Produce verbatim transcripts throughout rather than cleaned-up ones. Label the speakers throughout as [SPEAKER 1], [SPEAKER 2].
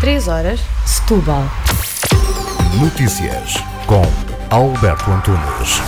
[SPEAKER 1] três horas, Setúbal.
[SPEAKER 2] Notícias com Alberto Antunes.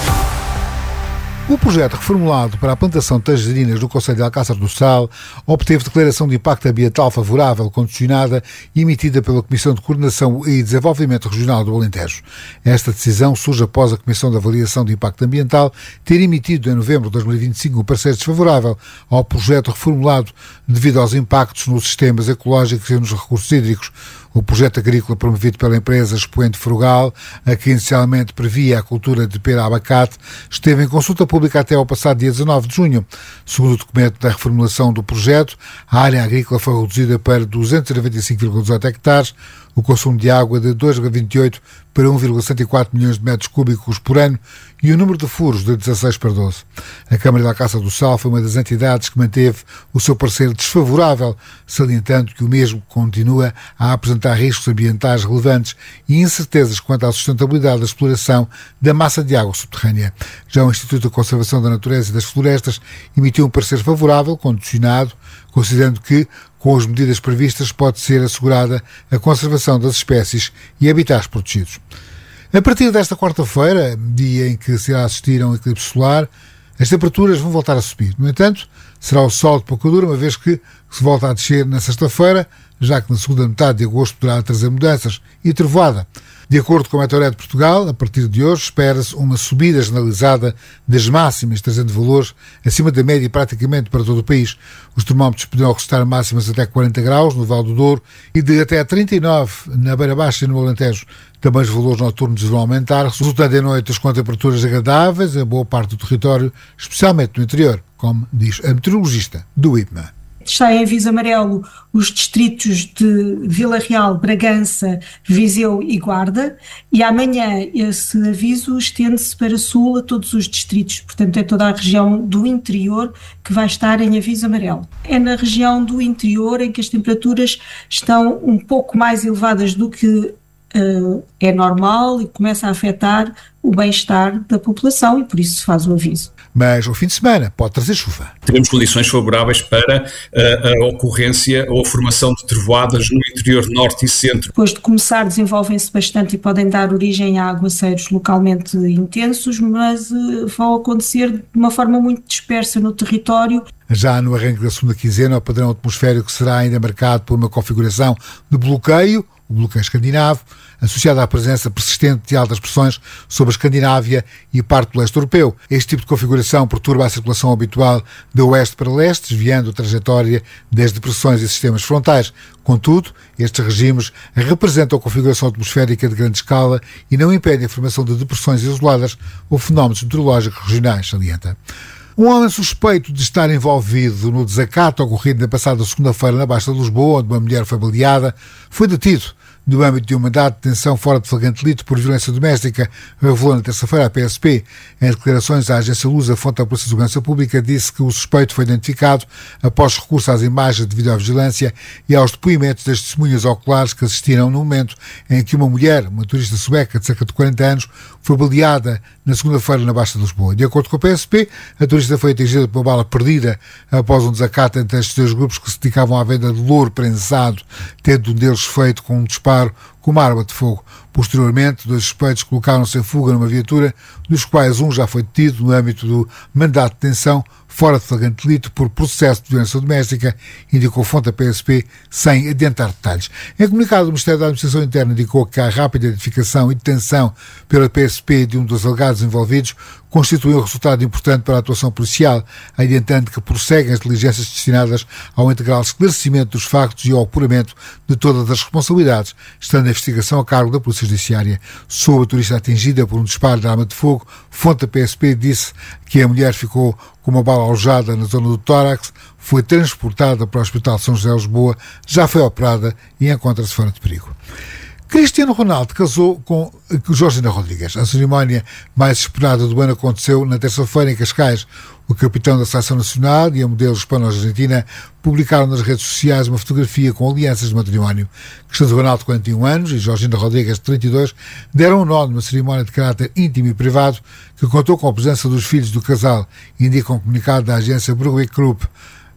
[SPEAKER 3] O projeto reformulado para a plantação de tangerinas no concelho de Alcácer do Sal obteve declaração de impacto ambiental favorável, condicionada e emitida pela Comissão de Coordenação e Desenvolvimento Regional do Alentejo. Esta decisão surge após a Comissão de Avaliação de Impacto Ambiental ter emitido em novembro de dois mil e vinte e cinco um parecer desfavorável ao projeto reformulado devido aos impactos nos sistemas ecológicos e nos recursos hídricos. O projeto agrícola promovido pela empresa Expoente Frugal, a que inicialmente previa a cultura de pera-abacate, esteve em consulta pública até ao passado dia dezanove de junho. Segundo o documento da reformulação do projeto, a área agrícola foi reduzida para duzentos e noventa e cinco vírgula dezoito hectares, o consumo de água de dois vírgula vinte e oito para um vírgula sessenta e quatro milhões de metros cúbicos por ano e o número de furos de dezasseis para doze. A Câmara de Alcácer do Sal foi uma das entidades que manteve o seu parecer desfavorável, salientando que o mesmo continua a apresentar riscos ambientais relevantes e incertezas quanto à sustentabilidade da exploração da massa de água subterrânea. Já o Instituto de Conservação da Natureza e das Florestas emitiu um parecer favorável, condicionado, considerando que, com as medidas previstas, pode ser assegurada a conservação das espécies e habitats protegidos. A partir desta quarta-feira, dia em que se irá assistir a um eclipse solar, as temperaturas vão voltar a subir. No entanto, será o sol de pouca dura, uma vez que se volta a descer na sexta-feira, já que na segunda metade de agosto poderá trazer mudanças e trovoada. De acordo com a Meteorologia de Portugal, a partir de hoje espera-se uma subida generalizada das máximas, trazendo valores acima da média praticamente para todo o país. Os termómetros poderão registrar máximas até quarenta graus no Val do Douro e de até trinta e nove na Beira Baixa e no Alentejo. Também os valores noturnos vão aumentar, resultando em noites com temperaturas agradáveis em boa parte do território, especialmente no interior, como diz a meteorologista do I P M A.
[SPEAKER 4] Está em aviso amarelo os distritos de Vila Real, Bragança, Viseu e Guarda, e amanhã esse aviso estende-se para sul a todos os distritos, portanto é toda a região do interior que vai estar em aviso amarelo. É na região do interior em que as temperaturas estão um pouco mais elevadas do que uh, é normal e começa a afetar o bem-estar da população e por isso se faz o aviso.
[SPEAKER 3] Mas o fim de semana pode trazer chuva.
[SPEAKER 5] Teremos condições favoráveis para a, a ocorrência ou a formação de trovoadas no interior norte e centro.
[SPEAKER 4] Depois de começar, desenvolvem-se bastante e podem dar origem a aguaceiros localmente intensos, mas uh, vão acontecer de uma forma muito dispersa no território.
[SPEAKER 3] Já no arranque da segunda quinzena, o padrão atmosférico será ainda marcado por uma configuração de bloqueio, o bloqueio escandinavo, associado à presença persistente de altas pressões sobre a Escandinávia e parte do leste europeu. Este tipo de configuração perturba a circulação habitual de oeste para leste, desviando a trajetória das depressões e sistemas frontais. Contudo, estes regimes representam a configuração atmosférica de grande escala e não impedem a formação de depressões isoladas ou fenómenos meteorológicos regionais, salienta. Um homem suspeito de estar envolvido no desacato ocorrido na passada segunda-feira na Baixa de Lisboa, onde uma mulher foi baleada, foi detido no âmbito de um mandato de detenção fora de flagrante delito por violência doméstica, revelou na terça-feira a P S P. Em declarações à agência Lusa, a fonte da Polícia de Segurança Pública disse que o suspeito foi identificado após recurso às imagens de videovigilância e aos depoimentos das testemunhas oculares que assistiram no momento em que uma mulher, uma turista sueca de cerca de quarenta anos, foi baleada na segunda-feira na Baixa de Lisboa. De acordo com a P S P, a turista foi atingida por uma bala perdida após um desacato entre estes dois grupos que se dedicavam à venda de louro prensado, tendo um deles feito com um disparo com uma arma de fogo. Posteriormente, dois suspeitos colocaram-se em fuga numa viatura, dos quais um já foi detido no âmbito do mandato de detenção fora de flagrante delito por processo de violência doméstica, indicou fonte da P S P, sem adiantar detalhes. Em comunicado, o Ministério da Administração Interna indicou que a rápida identificação e detenção pela P S P de um dos alegados envolvidos constitui um resultado importante para a atuação policial, adiantando que prosseguem as diligências destinadas ao integral esclarecimento dos factos e ao apuramento de todas as responsabilidades, estando a investigação a cargo da Polícia Judiciária. Sobre a turista atingida por um disparo de arma de fogo, fonte da P S P disse que a mulher ficou com uma bala alojada na zona do tórax, foi transportada para o Hospital São José de Lisboa, já foi operada e encontra-se fora de perigo. Cristiano Ronaldo casou com Georgina Rodrigues. A cerimónia mais esperada do ano aconteceu na terça-feira em Cascais. O capitão da Seleção Nacional e a modelo hispano-argentina publicaram nas redes sociais uma fotografia com alianças de matrimónio. Cristiano Ronaldo, quarenta e um anos, e Georgina Rodrigues, trinta e dois, deram um nó numa cerimónia de caráter íntimo e privado que contou com a presença dos filhos do casal, indica um comunicado da agência Brunswick Group.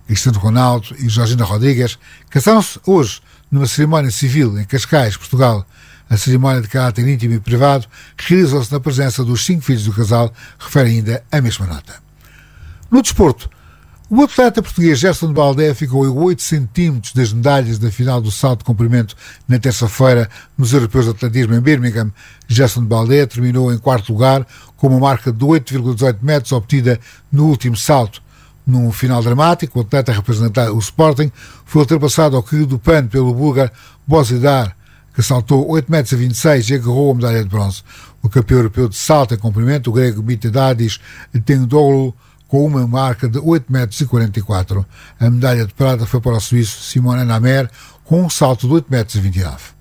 [SPEAKER 3] Cristiano Ronaldo e Georgina Rodrigues casaram-se hoje numa cerimónia civil em Cascais, Portugal. A cerimónia de caráter íntimo e privado realizou-se na presença dos cinco filhos do casal, refere ainda a mesma nota. No desporto, o atleta português Gerson Baldé ficou a oito centímetros das medalhas da final do salto de comprimento na terça-feira nos Europeus de Atletismo em Birmingham. Gerson Baldé terminou em quarto lugar com uma marca de oito vírgula dezoito metros obtida no último salto. Num final dramático, o atleta a representar o Sporting foi ultrapassado ao cair do pano pelo búlgaro Bozidar, que saltou oito metros e vinte e seis e agarrou a medalha de bronze. O campeão europeu de salto em comprimento, o grego Mitadadis Tendoğlu, com uma marca de oito metros e quarenta e quatro. A medalha de prata foi para o suíço Simone Namer, com um salto de oito metros e vinte e nove.